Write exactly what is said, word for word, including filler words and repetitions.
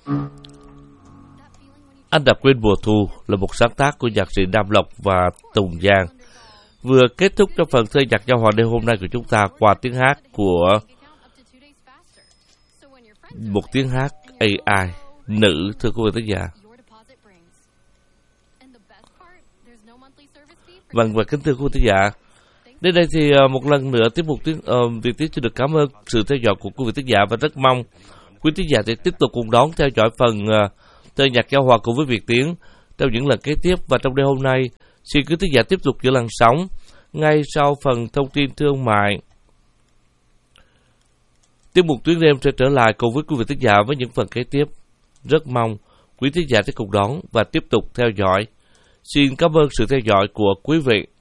Anh Đạp Quên Mùa Thu là một sáng tác của nhạc sĩ Nam Lộc và Tùng Giang, vừa kết thúc trong phần thơ nhạc giao hòa đêm hôm nay của chúng ta qua tiếng hát của một tiếng hát a i nữ, thưa quý vị thính giả. Vâng, và kính thưa quý vị thính giả, đến đây thì uh, một lần nữa tiếp mục tiếng uh, Việt Tiến xin được cảm ơn sự theo dõi của quý vị thính giả và rất mong quý thính giả sẽ tiếp tục cùng đón theo dõi phần uh, thơ nhạc giao hòa cùng với Việt Tiến trong những lần kế tiếp. Và trong đêm hôm nay, xin quý thính giả tiếp tục giữ làn sóng ngay sau phần thông tin thương mại. Tiết mục Tuyến Đêm sẽ trở lại cùng với quý vị thính giả với những phần kế tiếp. Rất mong quý thính giả sẽ cùng đón và tiếp tục theo dõi. Xin cảm ơn sự theo dõi của quý vị.